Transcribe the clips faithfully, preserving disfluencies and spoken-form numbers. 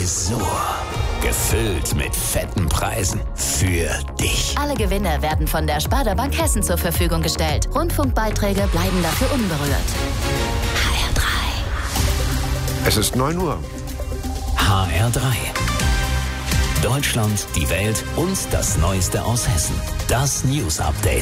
Tresor. Gefüllt mit fetten Preisen für dich. Alle Gewinne werden von der Sparda Bank Hessen zur Verfügung gestellt. Rundfunkbeiträge bleiben dafür unberührt. H R drei. Es ist neun Uhr. H R drei. Deutschland, die Welt und das Neueste aus Hessen. Das News Update.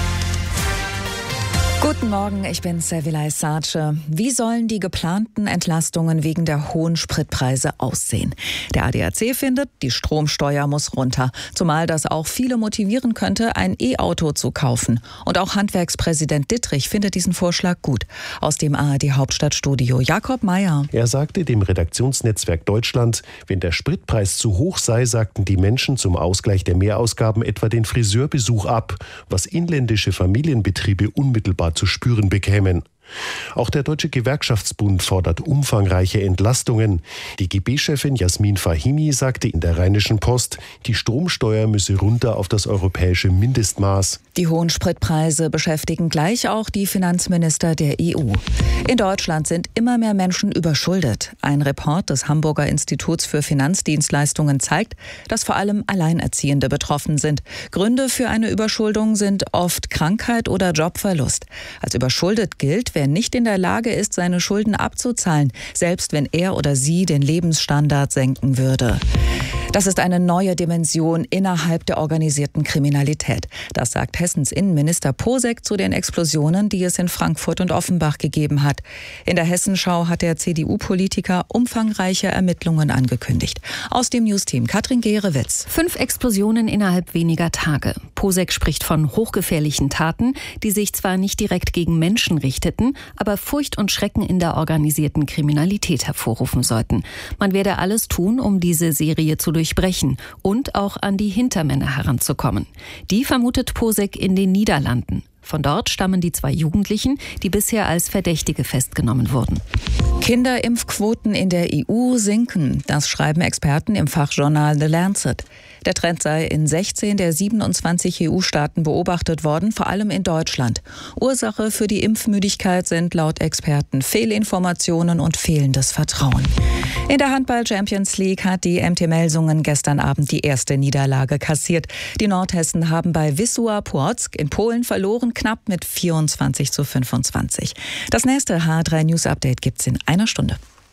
Guten Morgen, ich bin Servilay Sace. Wie sollen die geplanten Entlastungen wegen der hohen Spritpreise aussehen? Der A D A C findet, die Stromsteuer muss runter. Zumal das auch viele motivieren könnte, ein E-Auto zu kaufen. Und auch Handwerkspräsident Dittrich findet diesen Vorschlag gut. Aus dem A R D-Hauptstadtstudio Jakob Meyer. Er sagte dem Redaktionsnetzwerk Deutschland, wenn der Spritpreis zu hoch sei, sagten die Menschen zum Ausgleich der Mehrausgaben etwa den Friseurbesuch ab, was inländische Familienbetriebe unmittelbar zu spüren bekämen. Auch der Deutsche Gewerkschaftsbund fordert umfangreiche Entlastungen. Die G B-Chefin Jasmin Fahimi sagte in der Rheinischen Post, die Stromsteuer müsse runter auf das europäische Mindestmaß. Die hohen Spritpreise beschäftigen gleich auch die Finanzminister der E U. In Deutschland sind immer mehr Menschen überschuldet. Ein Report des Hamburger Instituts für Finanzdienstleistungen zeigt, dass vor allem Alleinerziehende betroffen sind. Gründe für eine Überschuldung sind oft Krankheit oder Jobverlust. Als überschuldet gilt, wer nicht in der Lage ist, seine Schulden abzuzahlen, selbst wenn er oder sie den Lebensstandard senken würde. Das ist eine neue Dimension innerhalb der organisierten Kriminalität. Das sagt Hessens Innenminister Posek zu den Explosionen, die es in Frankfurt und Offenbach gegeben hat. In der Hessenschau hat der C D U-Politiker umfangreiche Ermittlungen angekündigt. Aus dem Newsteam Katrin Gehrewitz. Fünf Explosionen innerhalb weniger Tage. Posek spricht von hochgefährlichen Taten, die sich zwar nicht direkt gegen Menschen richteten, aber Furcht und Schrecken in der organisierten Kriminalität hervorrufen sollten. Man werde alles tun, um diese Serie zu durchbrechen und auch an die Hintermänner heranzukommen. Die vermutet Posek in den Niederlanden. Von dort stammen die zwei Jugendlichen, die bisher als Verdächtige festgenommen wurden. Kinderimpfquoten in der E U sinken. Das schreiben Experten im Fachjournal The Lancet. Der Trend sei in sechzehn der siebenundzwanzig E U-Staaten beobachtet worden, vor allem in Deutschland. Ursache für die Impfmüdigkeit sind laut Experten Fehlinformationen und fehlendes Vertrauen. In der Handball-Champions League hat die M T Melsungen gestern Abend die erste Niederlage kassiert. Die Nordhessen haben bei Wisła Płock in Polen verloren, knapp mit vierundzwanzig zu fünfundzwanzig. Das nächste H R drei News Update gibt's in einer Stunde.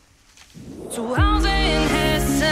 Zu Hause in Hessen.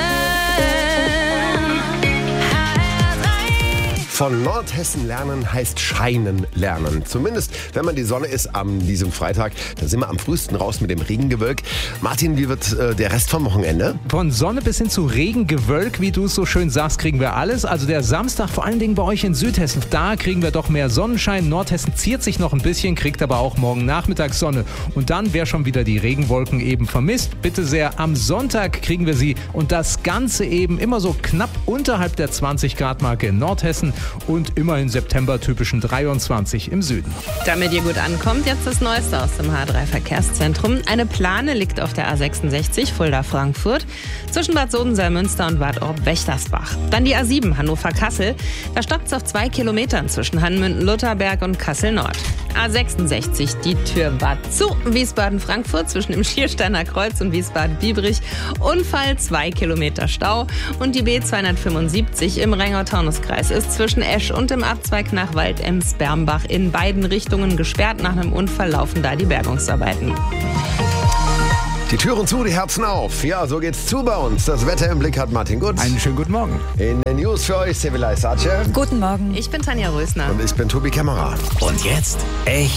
Von Nordhessen lernen heißt scheinen lernen. Zumindest, wenn man die Sonne ist an diesem Freitag. Da sind wir am frühesten raus mit dem Regengewölk. Martin, wie wird äh, der Rest vom Wochenende? Von Sonne bis hin zu Regengewölk, wie du es so schön sagst, kriegen wir alles. Also der Samstag, vor allen Dingen bei euch in Südhessen, da kriegen wir doch mehr Sonnenschein. Nordhessen ziert sich noch ein bisschen, kriegt aber auch morgen Nachmittag Sonne. Und dann, wer schon wieder die Regenwolken eben vermisst, bitte sehr, am Sonntag kriegen wir sie. Und das Ganze eben immer so knapp unterhalb der zwanzig Grad Marke in Nordhessen. Und immerhin September-typischen dreiundzwanzig im Süden. Damit ihr gut ankommt, jetzt das Neueste aus dem H R drei Verkehrszentrum. Eine Plane liegt auf der A sechsundsechzig Fulda-Frankfurt zwischen Bad Sodenselmünster und Bad Orb-Wächtersbach. Dann die A sieben Hannover-Kassel. Da stoppt es auf zwei Kilometern zwischen Hanmünden-Lutherberg und Kassel-Nord. A sechsundsechzig, die Tür war zu. Wiesbaden-Frankfurt zwischen dem Schiersteiner Kreuz und Wiesbaden-Biebrich. Unfall, zwei Kilometer Stau. Und die B zweihundertfünfundsiebzig im Rheingau-Taunus-Kreis ist zwischen Esch und im Abzweig nach Waldems-Bermbach in beiden Richtungen gesperrt. Nach einem Unfall laufen da die Bergungsarbeiten. Die Türen zu, die Herzen auf. Ja, so geht's zu bei uns. Das Wetter im Blick hat Martin Gutz. Einen schönen guten Morgen. In den News für euch, Servilay Sace. Guten Morgen. Ich bin Tanja Rösner. Und ich bin Tobi Kämmerer. Und jetzt echt